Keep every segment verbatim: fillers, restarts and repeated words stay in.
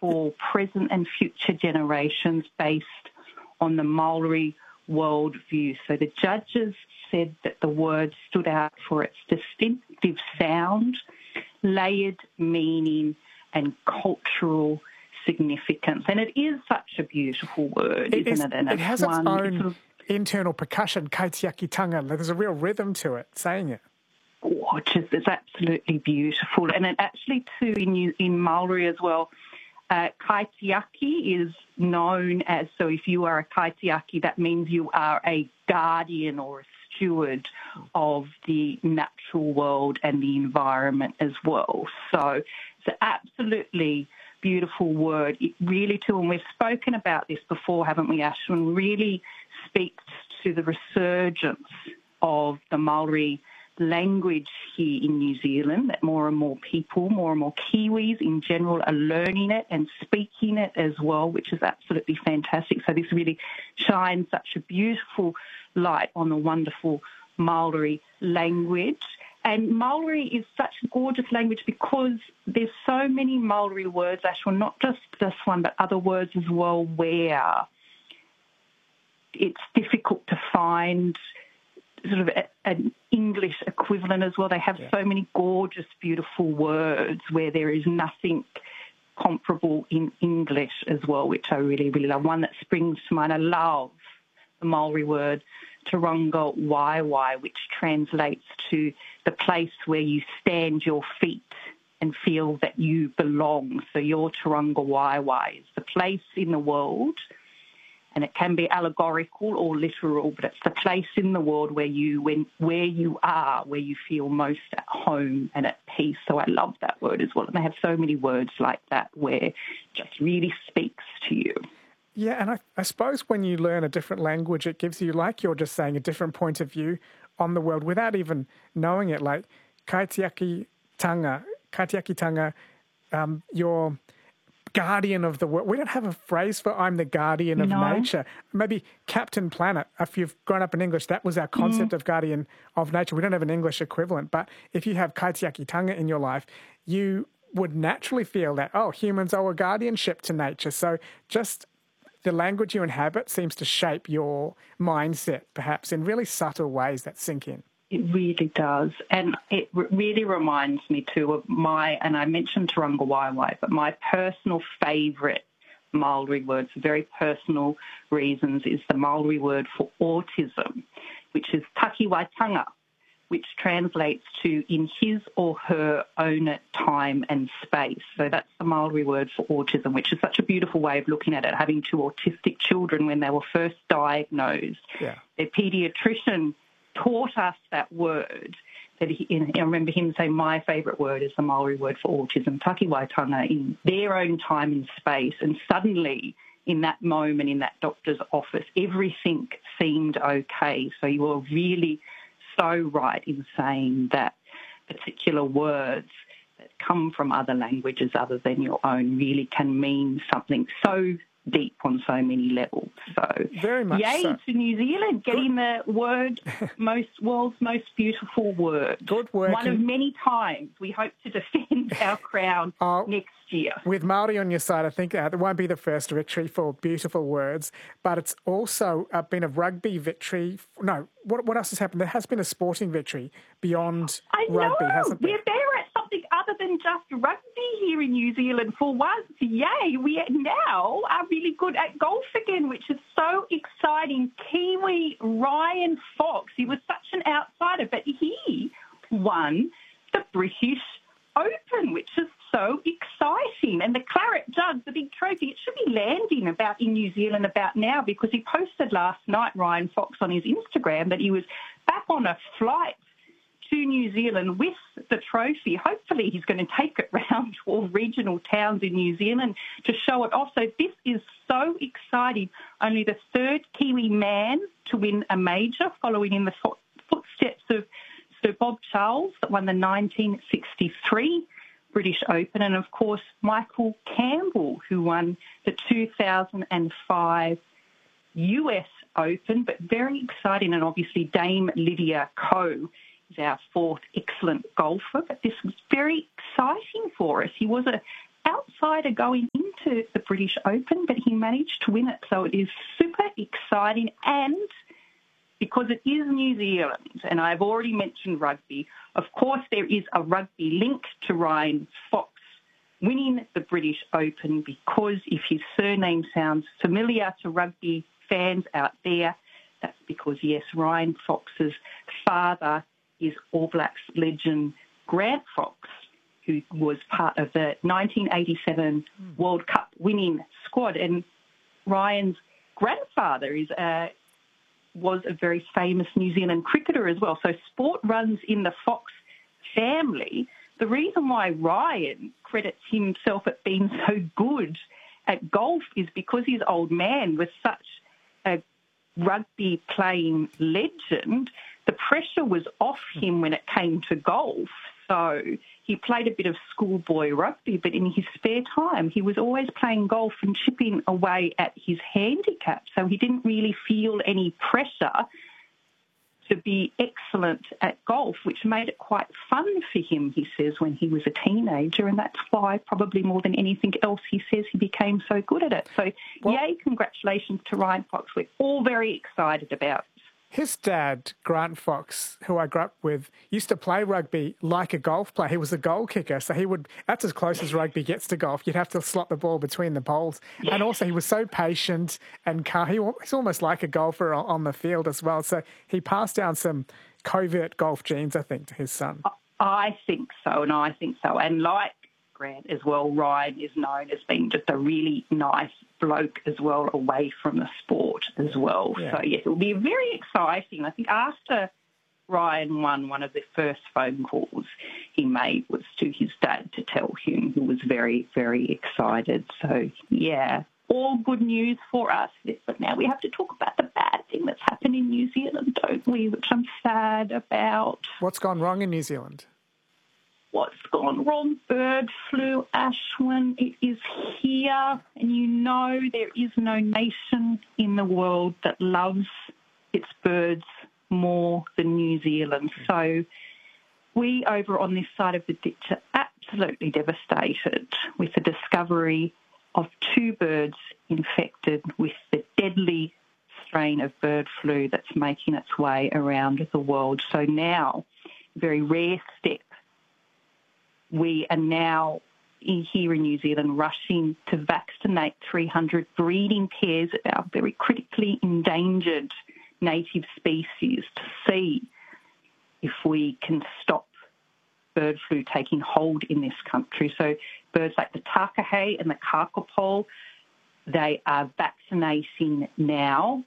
for present and future generations based on the Maori worldview. So the judges said that the word stood out for its distinctive sound, layered meaning and cultural significance. And it is such a beautiful word, it isn't is, it? And it it's has one, its own it's sort of internal percussion, kaitiakitanga. There's a real rhythm to it, saying it. Gorgeous. It's absolutely beautiful. And it actually, too, in, in Maori as well, uh, kaitiaki is known as, so if you are a kaitiaki, that means you are a guardian or a steward of the natural world and the environment as well. So it's an absolutely beautiful word. It really, too, and we've spoken about this before, haven't we, Ashwin, really speaks to the resurgence of the Maori language here in New Zealand, that more and more people, more and more Kiwis in general are learning it and speaking it as well, which is absolutely fantastic. So this really shines such a beautiful light on the wonderful Maori language. And Maori is such a gorgeous language because there's so many Maori words, Ashwin, not just this one, but other words as well, where it's difficult to find sort of a, an English equivalent as well. They have yeah. so many gorgeous, beautiful words where there is nothing comparable in English as well, which I really, really love. One that springs to mind, I love the Maori word Taronga Waiwai, which translates to the place where you stand your feet and feel that you belong. So your Taronga Waiwai is the place in the world, and it can be allegorical or literal, but it's the place in the world where you when where you are, where you feel most at home and at peace. So I love that word as well. And they have so many words like that where it just really speaks to you. Yeah, and I, I suppose when you learn a different language, it gives you, like you're just saying, a different point of view on the world without even knowing it. Like kaitiaki tanga, kaitiaki tanga, um, you're guardian of the world. We don't have a phrase for I'm the guardian of no. nature. Maybe Captain Planet, if you've grown up in English, that was our concept mm. of guardian of nature. We don't have an English equivalent. But if you have kaitiaki tanga in your life, you would naturally feel that, oh, humans owe a guardianship to nature. So just the language you inhabit seems to shape your mindset, perhaps, in really subtle ways that sink in. It really does. And it really reminds me, too, of my, and I mentioned Taronga Waiwai, but my personal favourite Maori word, for very personal reasons, is the Maori word for autism, which is takiwaitanga, which translates to in his or her own time and space. So that's the Maori word for autism, which is such a beautiful way of looking at it, having two autistic children when they were first diagnosed. Yeah. Their paediatrician taught us that word. That he, I remember him saying, my favourite word is the Maori word for autism, takiwaitanga, in their own time and space. And suddenly, in that moment, in that doctor's office, everything seemed okay. So you were really so right in saying that particular words that come from other languages other than your own really can mean something so deep on so many levels. So, very much yay so. to New Zealand, getting the word, most world's most beautiful word. Good work. One of many times we hope to defend our crown uh, next year. With Māori on your side, I think uh, it won't be the first victory for beautiful words, but it's also uh, been a rugby victory. No, what what else has happened? There has been a sporting victory beyond I rugby, know. hasn't there? We're there at something other than just rugby here in New Zealand. For once, yay, we now are really good at golf again, which is so exciting. Kiwi Ryan Fox, he was such an outsider, but he won the British Open, which is so exciting. And the Claret Jug, the big trophy, it should be landing about in New Zealand about now, because he posted last night, Ryan Fox, on his Instagram that he was back on a flight to New Zealand with the trophy. Hopefully he's going to take it round to all regional towns in New Zealand to show it off. So this is so exciting. Only the third Kiwi man to win a major, following in the footsteps of Sir Bob Charles that won the nineteen sixty-three British Open, and of course Michael Campbell, who won the two thousand five U S Open. But very exciting, and obviously Dame Lydia Ko is our fourth excellent golfer. But this was very exciting for us. He was an outsider going into the, the British Open, but he managed to win it. So it is super exciting. And because it is New Zealand, and I've already mentioned rugby, of course there is a rugby link to Ryan Fox winning the British Open, because if his surname sounds familiar to rugby fans out there, that's because, yes, Ryan Fox's father is All Blacks legend Grant Fox, who was part of the nineteen eighty-seven mm. World Cup winning squad. And Ryan's grandfather is a, was a very famous New Zealand cricketer as well. So sport runs in the Fox family. The reason why Ryan credits himself at being so good at golf is because his old man was such a rugby playing legend. The pressure was off him when it came to golf. So he played a bit of schoolboy rugby, but in his spare time, he was always playing golf and chipping away at his handicap. So he didn't really feel any pressure to be excellent at golf, which made it quite fun for him, he says, when he was a teenager. And that's why, probably more than anything else, he says he became so good at it. So, well, yay, congratulations to Ryan Fox. We're all very excited about it. His dad, Grant Fox, who I grew up with, used to play rugby like a golf player. He was a goal kicker, so he would, that's as close as rugby gets to golf. You'd have to slot the ball between the poles. Yeah. And also he was so patient and calm. He, he's almost like a golfer on the field as well. So he passed down some covert golf genes, I think, to his son. I think so, and I think so. And like Grant as well, Ryan is known as being just a really nice bloke as well, away from the sport as well. Yeah. So, yes, it will be very exciting. I think after Ryan won, one of the first phone calls he made was to his dad to tell him, who was very, very excited. So, yeah, all good news for us. But now we have to talk about the bad thing that's happened in New Zealand, don't we, which I'm sad about. What's gone wrong in New Zealand? What's gone wrong? Bird flu, Ashwin. It is here, and you know there is no nation in the world that loves its birds more than New Zealand. So we over on this side of the ditch are absolutely devastated with the discovery of two birds infected with the deadly strain of bird flu that's making its way around the world. So now, very rare step, we are now here in New Zealand rushing to vaccinate three hundred breeding pairs of our very critically endangered native species to see if we can stop bird flu taking hold in this country. So birds like the takahe and the kakapo, they are vaccinating now.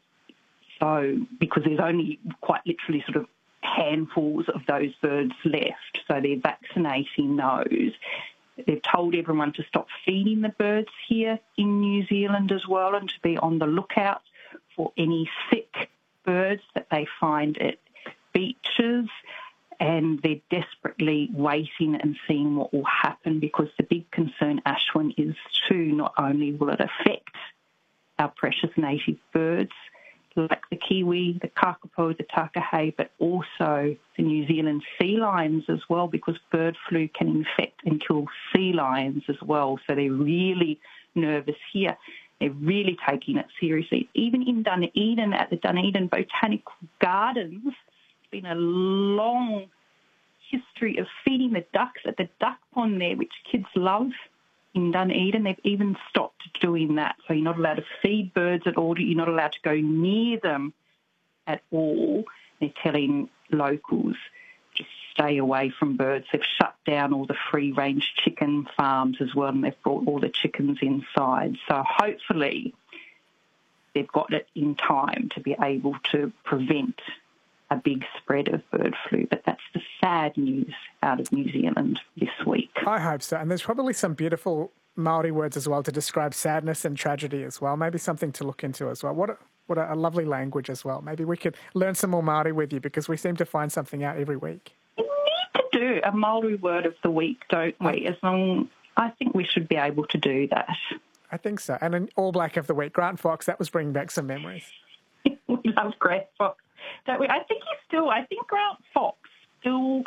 So because there's only quite literally sort of handfuls of those birds left, so they're vaccinating those. They've told everyone to stop feeding the birds here in New Zealand as well, and to be on the lookout for any sick birds that they find at beaches. And they're desperately waiting and seeing what will happen, because the big concern, Ashwin, is too, not only will it affect our precious native birds like the kiwi, the kakapo, the takahe, but also the New Zealand sea lions as well, because bird flu can infect and kill sea lions as well. So they're really nervous here. They're really taking it seriously. Even in Dunedin, at the Dunedin Botanical Gardens, it's been a long history of feeding the ducks at the duck pond there, which kids love. In Dunedin, they've even stopped doing that. So you're not allowed to feed birds at all. You're not allowed to go near them at all. They're telling locals just stay away from birds. They've shut down all the free-range chicken farms as well, and they've brought all the chickens inside. So hopefully they've got it in time to be able to prevent a big spread of bird flu. But that's the sad news out of New Zealand this week. I hope so. And there's probably some beautiful Māori words as well to describe sadness and tragedy as well. Maybe something to look into as well. What a, what a lovely language as well. Maybe we could learn some more Māori with you, because we seem to find something out every week. We need to do a Māori word of the week, don't we? As long, I think we should be able to do that. I think so. And an All Black of the week, Grant Fox, that was bringing back some memories. We love Grant Fox. Don't we? I think he's still, I think Grant Fox still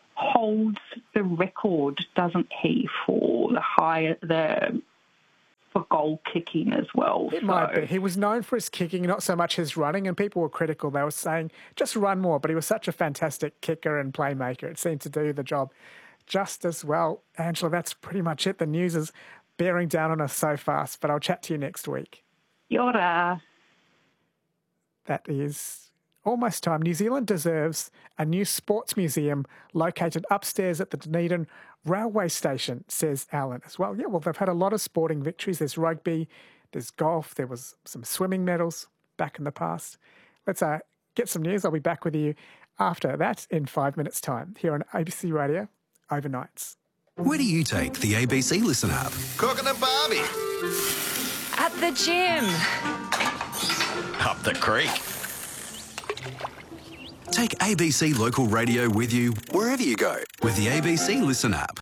holds the record, doesn't he, for the higher, the for goal kicking as well. It so. might be. He was known for his kicking, not so much his running, and people were critical. They were saying, just run more, but he was such a fantastic kicker and playmaker. It seemed to do the job just as well. Angela, that's pretty much it. The news is bearing down on us so fast, but I'll chat to you next week. Kia ora. That is almost time. New Zealand deserves a new sports museum located upstairs at the Dunedin railway station, says Alan as well. Yeah, well, they've had a lot of sporting victories. There's rugby, there's golf, there was some swimming medals back in the past. Let's uh, get some news. I'll be back with you after that in five minutes' time here on A B C Radio Overnights. Where do you take the A B C Listen app? Cooking a barbie. At the gym. Up the creek. Take A B C Local Radio with you wherever you go with the A B C Listen app.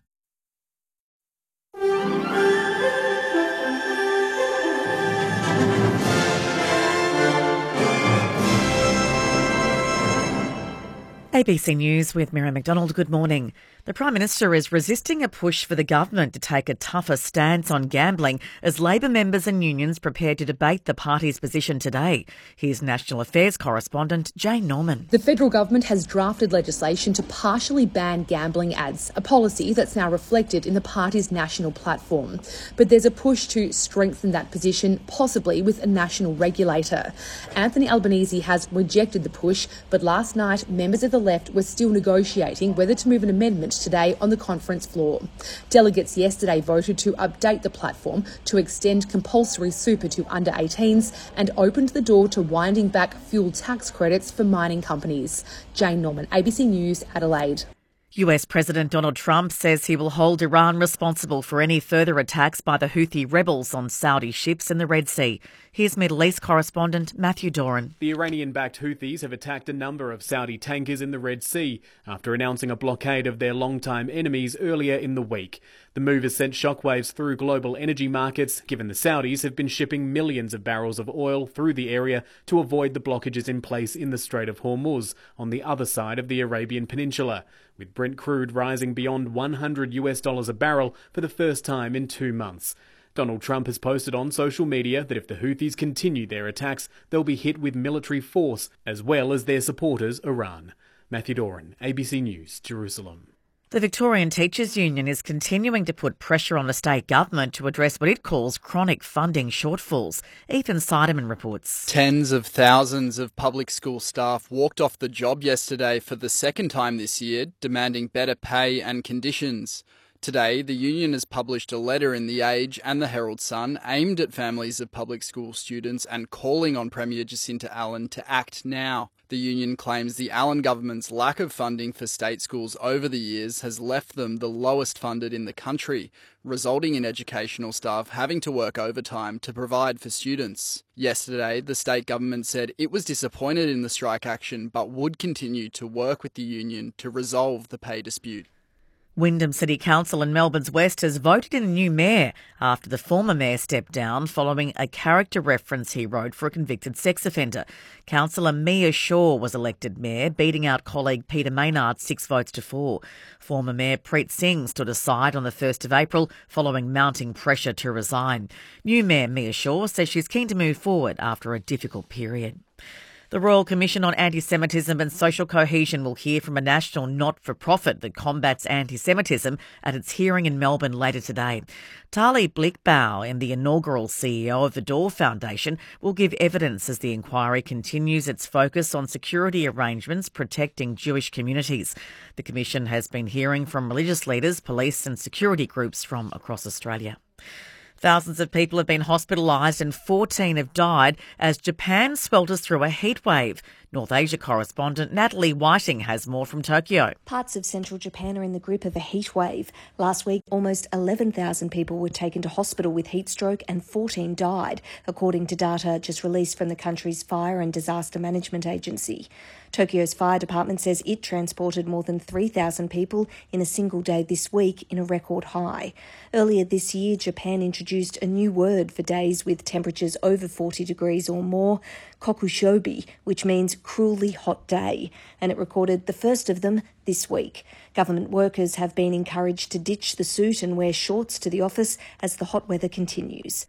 A B C News with Miriam McDonald. Good morning. The Prime Minister is resisting a push for the government to take a tougher stance on gambling as Labor members and unions prepare to debate the party's position today. Here's National Affairs correspondent Jane Norman. The federal government has drafted legislation to partially ban gambling ads, a policy that's now reflected in the party's national platform. But there's a push to strengthen that position, possibly with a national regulator. Anthony Albanese has rejected the push, but last night members of the left were still negotiating whether to move an amendment today on the conference floor. Delegates yesterday voted to update the platform to extend compulsory super to under eighteens and opened the door to winding back fuel tax credits for mining companies. Jane Norman, A B C News, Adelaide. U S President Donald Trump says he will hold Iran responsible for any further attacks by the Houthi rebels on Saudi ships in the Red Sea. Here's Middle East correspondent Matthew Doran. The Iranian-backed Houthis have attacked a number of Saudi tankers in the Red Sea after announcing a blockade of their longtime enemies earlier in the week. The move has sent shockwaves through global energy markets, given the Saudis have been shipping millions of barrels of oil through the area to avoid the blockages in place in the Strait of Hormuz on the other side of the Arabian Peninsula, with Brent crude rising beyond one hundred US dollars a barrel for the first time in two months. Donald Trump has posted on social media that if the Houthis continue their attacks, they'll be hit with military force, as well as their supporters, Iran. Matthew Doran, A B C News, Jerusalem. The Victorian Teachers Union is continuing to put pressure on the state government to address what it calls chronic funding shortfalls. Ethan Seidemann reports. Tens of thousands of public school staff walked off the job yesterday for the second time this year, demanding better pay and conditions. Today, the union has published a letter in The Age and the Herald Sun aimed at families of public school students and calling on Premier Jacinta Allen to act now. The union claims the Allen government's lack of funding for state schools over the years has left them the lowest funded in the country, resulting in educational staff having to work overtime to provide for students. Yesterday, the state government said it was disappointed in the strike action but would continue to work with the union to resolve the pay dispute. Wyndham City Council in Melbourne's West has voted in a new mayor after the former mayor stepped down following a character reference he wrote for a convicted sex offender. Councillor Mia Shaw was elected mayor, beating out colleague Peter Maynard six votes to four. Former Mayor Preet Singh stood aside on the first of April following mounting pressure to resign. New Mayor Mia Shaw says she's keen to move forward after a difficult period. The Royal Commission on Anti-Semitism and Social Cohesion will hear from a national not-for-profit that combats anti-Semitism at its hearing in Melbourne later today. Tali Blickbau and the inaugural C E O of the Door Foundation will give evidence as the inquiry continues its focus on security arrangements protecting Jewish communities. The Commission has been hearing from religious leaders, police and security groups from across Australia. Thousands of people have been hospitalised and fourteen have died as Japan swelters through a heatwave. North Asia correspondent Natalie Whiting has more from Tokyo. Parts of central Japan are in the grip of a heatwave. Last week, almost eleven thousand people were taken to hospital with heat stroke and fourteen died, according to data just released from the country's Fire and Disaster Management Agency. Tokyo's fire department says it transported more than three thousand people in a single day this week in a record high. Earlier this year, Japan introduced a new word for days with temperatures over forty degrees or more, kokushobi, which means cruelly hot day, and it recorded the first of them this week. Government workers have been encouraged to ditch the suit and wear shorts to the office as the hot weather continues.